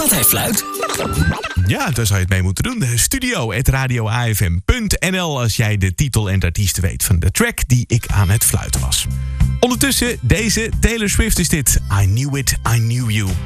Want hij fluit. Ja, daar zou je het mee moeten doen. Studio@radioafm.nl als jij de titel en de artiest weet van de track die ik aan het fluiten was. Ondertussen, deze Taylor Swift is dit. I Knew It, I Knew You.